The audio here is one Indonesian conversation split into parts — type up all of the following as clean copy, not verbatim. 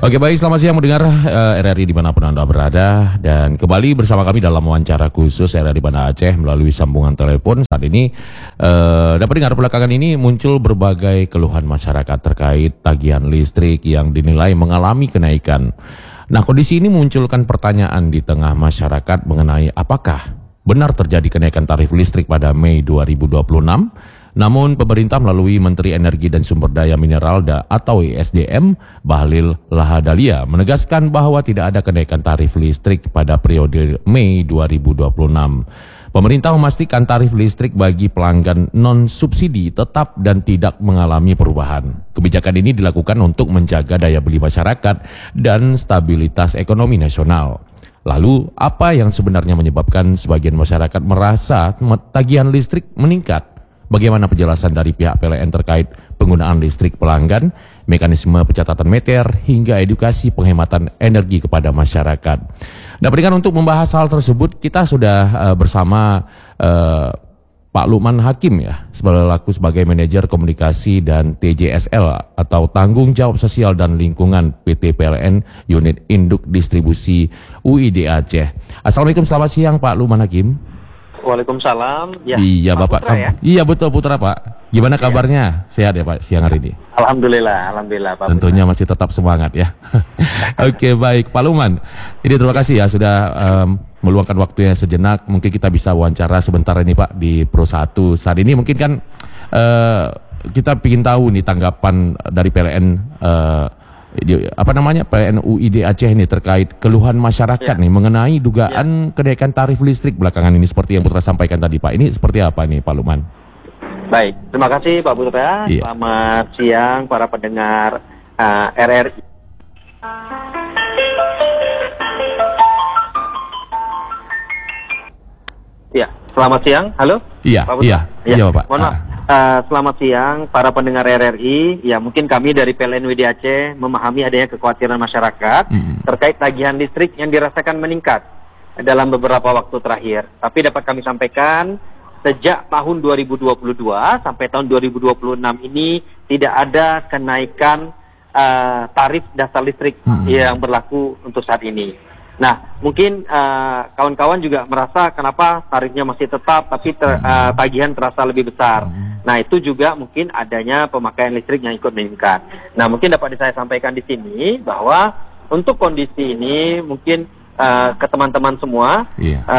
Oke, baik, selamat siang mendengar RRI dimanapun Anda berada. Dan kembali bersama kami dalam wawancara khusus RRI Banda Aceh melalui sambungan telepon. Saat ini dapat dengar belakangan ini muncul berbagai keluhan masyarakat terkait tagihan listrik yang dinilai mengalami kenaikan. Nah, kondisi ini munculkan pertanyaan di tengah masyarakat mengenai apakah benar terjadi kenaikan tarif listrik pada Mei 2026. Namun pemerintah melalui Menteri Energi dan Sumber Daya Mineral atau ESDM, Bahlil Lahadalia, menegaskan bahwa tidak ada kenaikan tarif listrik pada periode Mei 2026. Pemerintah memastikan tarif listrik bagi pelanggan non-subsidi tetap dan tidak mengalami perubahan. Kebijakan ini dilakukan untuk menjaga daya beli masyarakat dan stabilitas ekonomi nasional. Lalu, apa yang sebenarnya menyebabkan sebagian masyarakat merasa tagihan listrik meningkat? Bagaimana penjelasan dari pihak PLN terkait penggunaan listrik pelanggan, mekanisme pencatatan meter, hingga edukasi penghematan energi kepada masyarakat. Nah, berikan untuk membahas hal tersebut, kita sudah bersama Pak Lukman Hakim ya, sebagai manajer komunikasi dan TJSL atau Tanggung Jawab Sosial dan Lingkungan PT PLN Unit Induk Distribusi UID Aceh. Assalamualaikum, selamat siang Pak Lukman Hakim. Waalaikumsalam. Ya, iya Bapak. Putra, ya? Iya betul Putra Pak. Gimana kabarnya? Sehat ya Pak siang hari ini? Alhamdulillah Pak. Tentunya Putra masih tetap semangat ya. Oke, baik Pak Lukman. Ini terima kasih ya sudah meluangkan waktunya sejenak. Mungkin kita bisa wawancara sebentar ini Pak di Pro 1. Saat ini mungkin kan kita ingin tahu nih tanggapan dari PLN PLN UID Aceh ini terkait keluhan masyarakat nih mengenai dugaan kenaikan tarif listrik belakangan ini seperti yang Putra sampaikan tadi Pak. Ini seperti apa nih Pak Lukman? Baik, terima kasih Pak Putra. Selamat siang para pendengar RRI. Ya, selamat siang. Halo? Iya, Pak iya Bapak. Mohon maaf. Selamat siang para pendengar RRI. Ya, mungkin kami dari PLN UID Aceh memahami adanya kekhawatiran masyarakat terkait tagihan listrik yang dirasakan meningkat dalam beberapa waktu terakhir. Tapi dapat kami sampaikan sejak tahun 2022 sampai tahun 2026 ini tidak ada kenaikan tarif dasar listrik yang berlaku untuk saat ini. Nah, mungkin kawan-kawan juga merasa kenapa tarifnya masih tetap tapi tagihan terasa lebih besar. Nah, itu juga mungkin adanya pemakaian listrik yang ikut meningkat. Nah, mungkin dapat saya sampaikan di sini bahwa untuk kondisi ini mungkin ke teman-teman semua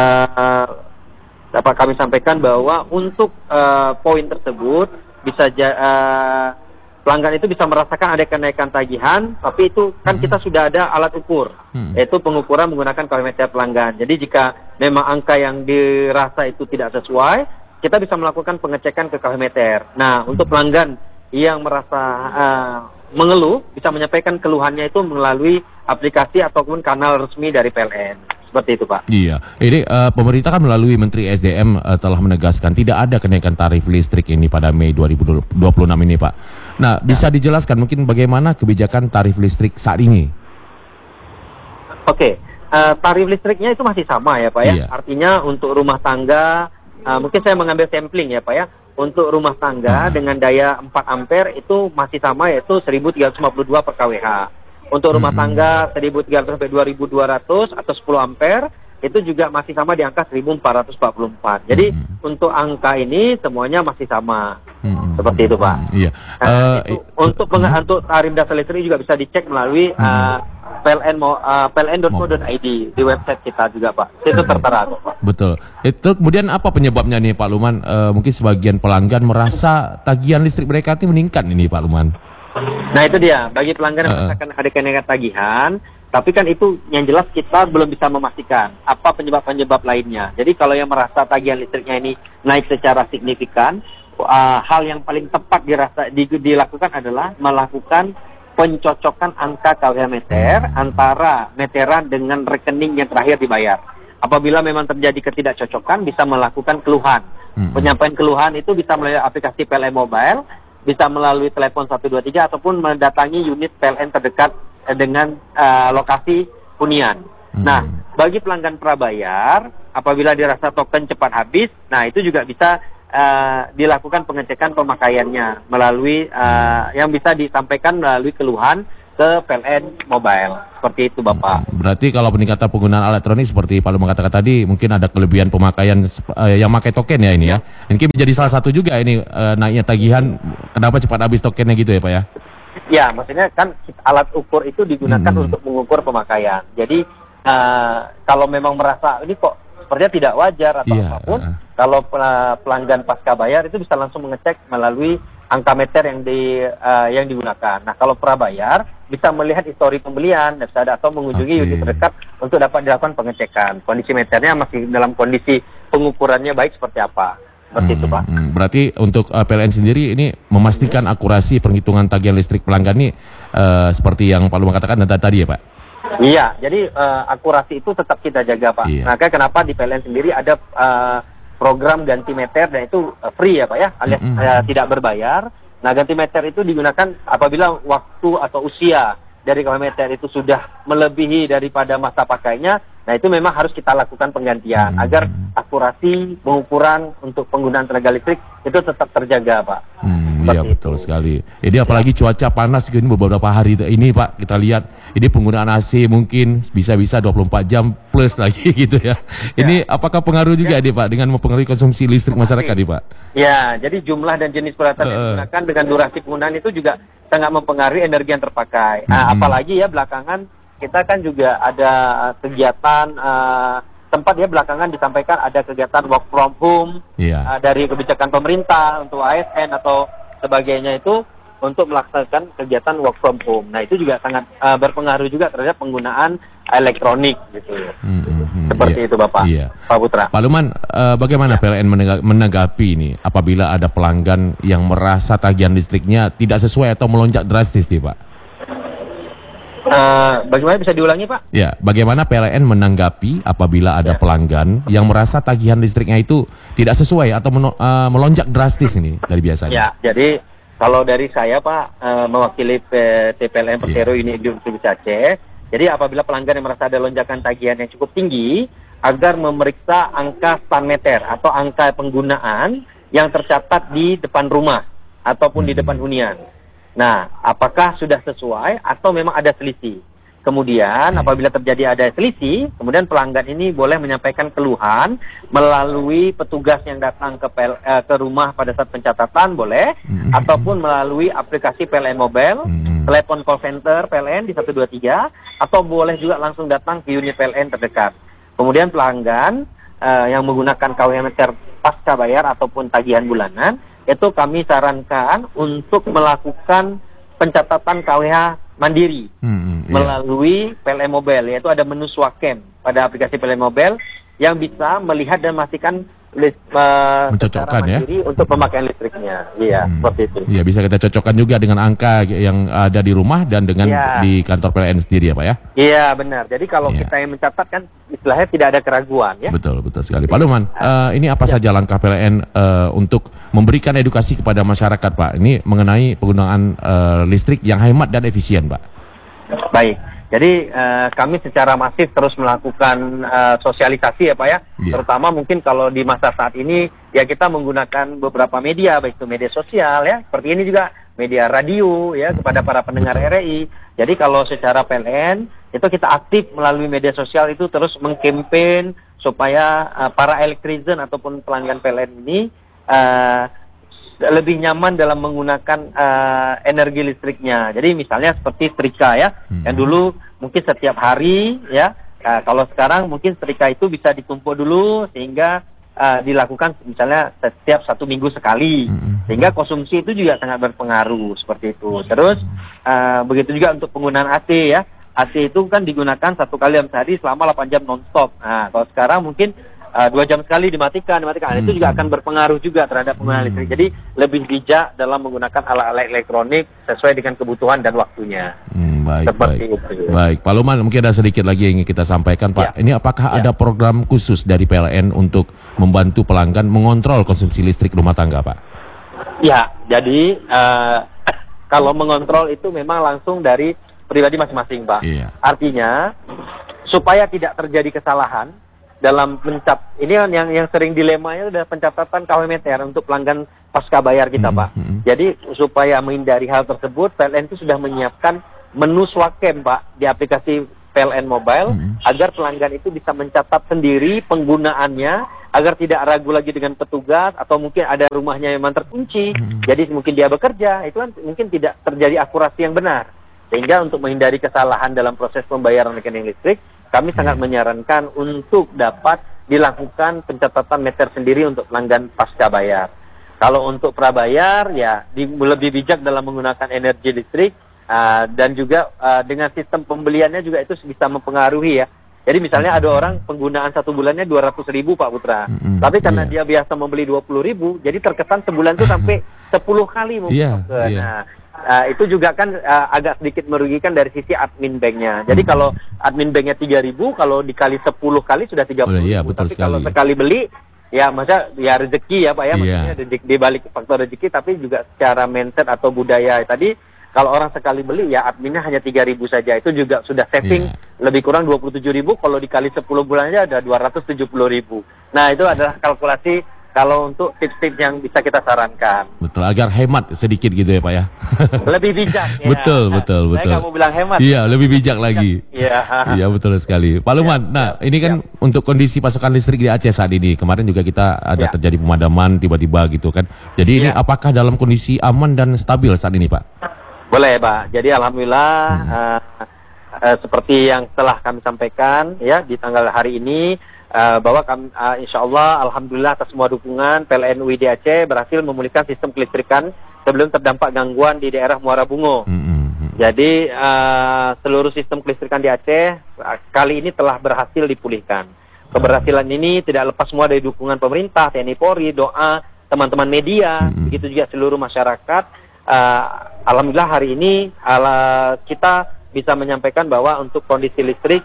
dapat kami sampaikan bahwa untuk poin tersebut bisa pelanggan itu bisa merasakan ada kenaikan tagihan, tapi itu kan kita sudah ada alat ukur, yaitu pengukuran menggunakan kalorimeter pelanggan. Jadi jika memang angka yang dirasa itu tidak sesuai, kita bisa melakukan pengecekan ke kalorimeter. Nah, untuk pelanggan yang merasa mengeluh, bisa menyampaikan keluhannya itu melalui aplikasi ataupun kanal resmi dari PLN. Seperti itu Pak. Iya, ini pemerintah kan melalui Menteri SDM telah menegaskan tidak ada kenaikan tarif listrik ini pada Mei 2026 ini Pak. Nah, bisa dijelaskan mungkin bagaimana kebijakan tarif listrik saat ini? Oke, tarif listriknya itu masih sama ya Pak ya. Artinya untuk rumah tangga, mungkin saya mengambil sampling ya Pak ya. Untuk rumah tangga dengan daya 4 ampere itu masih sama, yaitu 1352 per kWh. Untuk rumah tangga 1.300 sampai 2.200 atau 10 ampere itu juga masih sama di angka 1.444. Jadi untuk angka ini semuanya masih sama. Seperti itu Pak. Iya. Untuk tarif dasar listrik juga bisa dicek melalui pln.co.id di website kita juga Pak. Itu tertera Pak. Betul. Itu kemudian apa penyebabnya nih Pak Lukman? Mungkin sebagian pelanggan merasa tagihan listrik mereka itu meningkat ini Pak Lukman. Nah itu dia, bagi pelanggan yang merasakan ada kenaikan tagihan, tapi kan itu yang jelas kita belum bisa memastikan apa penyebab-penyebab lainnya. Jadi kalau yang merasa tagihan listriknya ini naik secara signifikan, hal yang paling tepat dilakukan adalah melakukan pencocokan angka kWh meter antara meteran dengan rekening yang terakhir dibayar. Apabila memang terjadi ketidakcocokan, bisa melakukan keluhan. Penyampaian keluhan itu bisa melalui aplikasi PLN Mobile, bisa melalui telepon 123 ataupun mendatangi unit PLN terdekat dengan lokasi hunian. Nah, bagi pelanggan prabayar, apabila dirasa token cepat habis, nah itu juga bisa dilakukan pengecekan pemakaiannya melalui yang bisa disampaikan melalui keluhan ke PLN Mobile. Seperti itu Bapak. Berarti kalau peningkatan penggunaan elektronik seperti Pak Lu mengatakan tadi, mungkin ada kelebihan pemakaian yang pakai token ya ini ya. Mungkin menjadi salah satu juga ini naiknya tagihan, kenapa cepat habis tokennya gitu ya Pak ya? Ya, maksudnya kan alat ukur itu digunakan untuk mengukur pemakaian. Jadi kalau memang merasa ini kok sepertinya tidak wajar atau apapun, kalau pelanggan pasca bayar itu bisa langsung mengecek melalui angka meter yang digunakan. Nah, kalau prabayar bisa melihat histori pembelian, bisa ada atau mengunjungi unit terdekat untuk dapat dilakukan pengecekan. Kondisi meternya masih dalam kondisi pengukurannya baik seperti apa. Seperti itu Pak. Berarti untuk PLN sendiri ini memastikan akurasi perhitungan tagihan listrik pelanggan ini seperti yang Pak Lu katakan tadi ya Pak? Iya, jadi akurasi itu tetap kita jaga Pak. Nah, kenapa di PLN sendiri ada program ganti meter dan itu free ya Pak ya, alias tidak berbayar. Nah, ganti meter itu digunakan apabila waktu atau usia dari meter itu sudah melebihi daripada masa pakainya. Nah, itu memang harus kita lakukan penggantian agar akurasi pengukuran untuk penggunaan tenaga listrik itu tetap terjaga Pak. Iya betul sekali. Jadi apalagi cuaca panas ini beberapa hari ini Pak, kita lihat ini penggunaan AC mungkin bisa-bisa 24 jam plus lagi gitu ya. Ini apakah pengaruh juga nih Pak dengan mempengaruhi konsumsi listrik masyarakat nih Pak? Ya, jadi jumlah dan jenis peralatan yang digunakan dengan durasi penggunaan itu juga sangat mempengaruhi energi yang terpakai. Apalagi ya belakangan kita kan juga ada kegiatan tempat ya belakangan disampaikan ada kegiatan work from home dari kebijakan pemerintah untuk ASN atau sebagainya itu untuk melaksanakan kegiatan work from home. Nah, itu juga sangat berpengaruh juga terhadap penggunaan elektronik gitu. Seperti itu Bapak. Pak Putra. Pak Luman, bagaimana PLN menanggapi ini apabila ada pelanggan yang merasa tagihan listriknya tidak sesuai atau melonjak drastis nih Pak? Bagaimana bisa diulangi Pak? Ya, bagaimana PLN menanggapi apabila ada pelanggan yang merasa tagihan listriknya itu tidak sesuai atau melonjak drastis ini dari biasanya? Ya, jadi kalau dari saya Pak mewakili PT PLN Persero Unit Industri Aceh, jadi apabila pelanggan yang merasa ada lonjakan tagihan yang cukup tinggi, agar memeriksa angka stand meter atau angka penggunaan yang tercatat di depan rumah ataupun di depan hunian. Nah, apakah sudah sesuai atau memang ada selisih? Kemudian apabila terjadi ada selisih, kemudian pelanggan ini boleh menyampaikan keluhan melalui petugas yang datang ke rumah pada saat pencatatan boleh, ataupun melalui aplikasi PLN Mobile, telepon call center PLN di 123, atau boleh juga langsung datang ke unit PLN terdekat. Kemudian pelanggan yang menggunakan KWH meter pasca bayar ataupun tagihan bulanan, itu kami sarankan untuk melakukan pencatatan KWH mandiri melalui PLN Mobile, yaitu ada menu Swakem pada aplikasi PLN Mobile yang bisa melihat dan memastikan mencocokkan mandiri untuk pemakaian listriknya. Iya, seperti itu. Iya, bisa kita cocokkan juga dengan angka yang ada di rumah dan dengan di kantor PLN sendiri ya Pak ya? Iya, benar. Jadi kalau kita yang mencatat kan istilahnya tidak ada keraguan ya. Betul sekali. Pak Luman, ini apa saja langkah PLN untuk memberikan edukasi kepada masyarakat Pak? Ini mengenai penggunaan listrik yang hemat dan efisien Pak. Baik. Jadi kami secara masif terus melakukan sosialisasi ya Pak ya, terutama mungkin kalau di masa saat ini ya kita menggunakan beberapa media, baik itu media sosial ya, seperti ini juga media radio ya kepada para pendengar RRI. Jadi kalau secara PLN itu kita aktif melalui media sosial itu terus mengkampen supaya para elektrizen ataupun pelanggan PLN ini lebih nyaman dalam menggunakan energi listriknya. Jadi misalnya seperti setrika ya, yang dulu mungkin setiap hari ya, kalau sekarang mungkin setrika itu bisa ditumpuk dulu sehingga dilakukan misalnya setiap 1 minggu sekali, sehingga konsumsi itu juga sangat berpengaruh seperti itu. Terus begitu juga untuk penggunaan AC ya, AC itu kan digunakan 1 kali dalam sehari selama 8 jam non-stop. Nah, kalau sekarang mungkin 2 jam sekali dimatikan. Itu juga akan berpengaruh juga terhadap penggunaan listrik. Jadi lebih bijak dalam menggunakan alat-alat elektronik sesuai dengan kebutuhan dan waktunya. Baik, Pak Luman, mungkin ada sedikit lagi yang ingin kita sampaikan Pak. Ini apakah ada program khusus dari PLN untuk membantu pelanggan mengontrol konsumsi listrik rumah tangga Pak? Ya, jadi kalau mengontrol itu memang langsung dari pribadi masing-masing Pak. Artinya supaya tidak terjadi kesalahan dalam ini yang sering dilemanya adalah pencatatan KW meter untuk pelanggan pasca bayar kita Pak. Jadi supaya menghindari hal tersebut, PLN itu sudah menyiapkan menu Swakem Pak di aplikasi PLN Mobile agar pelanggan itu bisa mencatat sendiri penggunaannya agar tidak ragu lagi dengan petugas atau mungkin ada rumahnya yang memang terkunci jadi mungkin dia bekerja itu kan mungkin tidak terjadi akurasi yang benar sehingga untuk menghindari kesalahan dalam proses pembayaran rekening listrik kami sangat menyarankan untuk dapat dilakukan pencatatan meter sendiri untuk pelanggan pasca bayar. Kalau untuk prabayar ya lebih bijak dalam menggunakan energi listrik. Dan juga dengan sistem pembeliannya juga itu bisa mempengaruhi ya. Jadi misalnya ada orang penggunaan 1 bulannya 200.000 Pak Putra. Tapi karena dia biasa membeli 20.000, jadi terkesan sebulan itu sampai 10 kali mungkin. Nah, itu juga kan agak sedikit merugikan dari sisi admin banknya. Jadi kalau admin banknya 3.000, kalau dikali 10 kali sudah 30.000. Tapi kalau sekali beli ya masa ya rezeki ya Pak ya, maksudnya di balik faktor rezeki tapi juga secara mindset atau budaya tadi. Kalau orang sekali beli ya adminnya hanya 3.000 saja itu juga sudah saving lebih kurang 27.000 kalau dikali 10 bulannya ada 270.000. Nah itu adalah kalkulasi kalau untuk tips-tips yang bisa kita sarankan. Betul agar hemat sedikit gitu ya Pak ya. Lebih bijak. Ya. Betul. Saya nggak mau bilang hemat. Iya lebih bijak lagi. Iya betul sekali. Pak Luman, nah ini kan untuk kondisi pasokan listrik di Aceh saat ini kemarin juga kita ada terjadi pemadaman tiba-tiba gitu kan. Jadi ini apakah dalam kondisi aman dan stabil saat ini Pak? Boleh Pak, jadi Alhamdulillah seperti yang telah kami sampaikan ya di tanggal hari ini bahwa kami, insya Allah Alhamdulillah atas semua dukungan PLN UID Aceh berhasil memulihkan sistem kelistrikan sebelum terdampak gangguan di daerah Muara Bungo. Jadi seluruh sistem kelistrikan di Aceh kali ini telah berhasil dipulihkan. Keberhasilan ini tidak lepas semua dari dukungan pemerintah, TNI Polri, doa teman-teman media, begitu juga seluruh masyarakat. Alhamdulillah hari ini kita bisa menyampaikan bahwa untuk kondisi listrik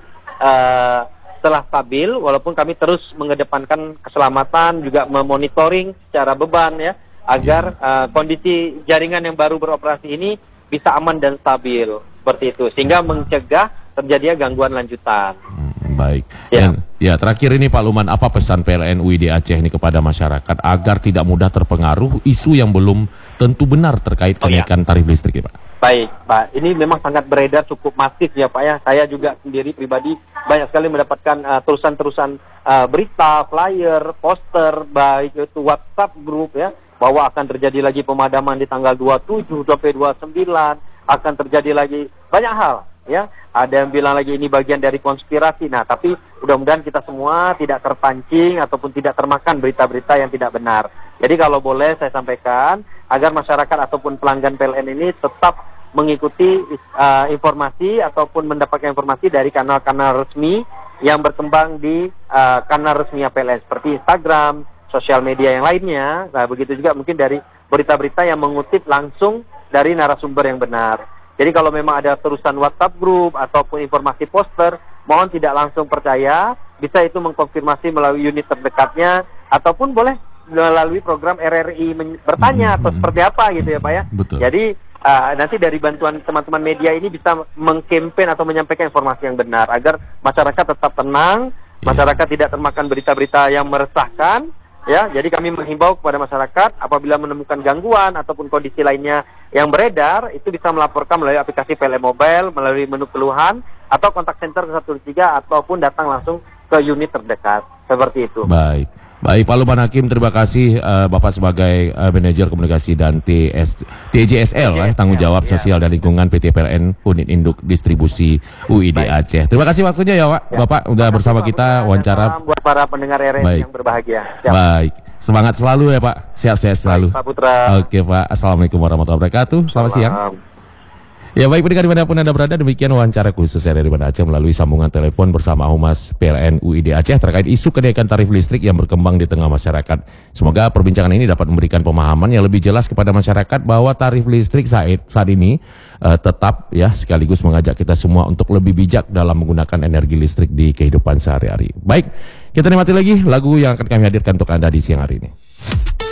telah stabil walaupun kami terus mengedepankan keselamatan juga memonitoring secara beban ya agar kondisi jaringan yang baru beroperasi ini bisa aman dan stabil seperti itu sehingga mencegah terjadinya gangguan lanjutan. Baik. Ya terakhir ini Pak Luman apa pesan PLN UID Aceh ini kepada masyarakat agar tidak mudah terpengaruh isu yang belum tentu benar terkait kenaikan tarif listrik ya Pak? Baik Pak, ini memang sangat beredar cukup masif ya Pak ya. Saya juga sendiri pribadi banyak sekali mendapatkan terusan-terusan berita, flyer, poster, baik itu WhatsApp grup ya, bahwa akan terjadi lagi pemadaman di tanggal 27 sampai 29, akan terjadi lagi banyak hal ya. Ada yang bilang lagi ini bagian dari konspirasi. Nah, tapi mudah-mudahan kita semua tidak terpancing ataupun tidak termakan berita-berita yang tidak benar. Jadi kalau boleh saya sampaikan agar masyarakat ataupun pelanggan PLN ini tetap mengikuti informasi ataupun mendapatkan informasi dari kanal-kanal resmi yang berkembang di kanal resmi PLN seperti Instagram, sosial media yang lainnya. Nah, begitu juga mungkin dari berita-berita yang mengutip langsung dari narasumber yang benar. Jadi kalau memang ada terusan WhatsApp group ataupun informasi poster, mohon tidak langsung percaya, bisa itu mengkonfirmasi melalui unit terdekatnya, ataupun boleh melalui program RRI bertanya atau seperti apa gitu ya Pak ya. Betul. Jadi nanti dari bantuan teman-teman media ini bisa mengkampen atau menyampaikan informasi yang benar, agar masyarakat tetap tenang, masyarakat tidak termakan berita-berita yang meresahkan. Ya, jadi kami menghimbau kepada masyarakat apabila menemukan gangguan ataupun kondisi lainnya yang beredar, itu bisa melaporkan melalui aplikasi PLN Mobile, melalui menu keluhan, atau kontak center ke 113, ataupun datang langsung ke unit terdekat. Seperti itu. Baik Pak Luman Hakim, terima kasih Bapak sebagai manajer komunikasi dan TJSL tanggung jawab sosial dan lingkungan PT PLN Unit Induk Distribusi UID Aceh. Terima kasih waktunya ya Bapak udah bersama kita wawancara. Buat para pendengar RRI yang berbahagia. Baik, semangat selalu ya Pak, sehat-sehat selalu. Baik, Pak Putra. Oke Pak, assalamualaikum warahmatullahi wabarakatuh. Selamat siang. Ya baik pendengar dimanapun Anda berada, demikian wawancara khusus dari Banda Aceh melalui sambungan telepon bersama Humas PLN UID Aceh terkait isu kenaikan tarif listrik yang berkembang di tengah masyarakat. Semoga perbincangan ini dapat memberikan pemahaman yang lebih jelas kepada masyarakat bahwa tarif listrik saat ini tetap ya sekaligus mengajak kita semua untuk lebih bijak dalam menggunakan energi listrik di kehidupan sehari-hari. Baik, kita nikmati lagi lagu yang akan kami hadirkan untuk Anda di siang hari ini.